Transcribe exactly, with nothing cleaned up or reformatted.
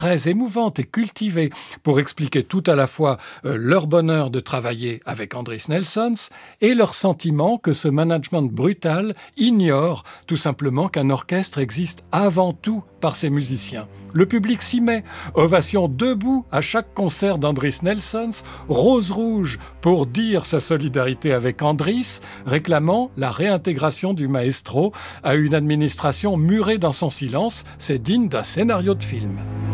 très émouvante et cultivée pour expliquer tout à la fois euh, leur bonheur de travailler avec Andris Nelsons et leur sentiment que ce management brutal ignore tout simplement qu'un orchestre existe avant tout par ses musiciens. Le public s'y met, ovation debout à chaque concert d'Andris Nelsons, rose rouge pour dire sa solidarité avec Andris, réclamant la réintégration du maestro à une administration murée dans son silence. C'est digne d'un scénario de film.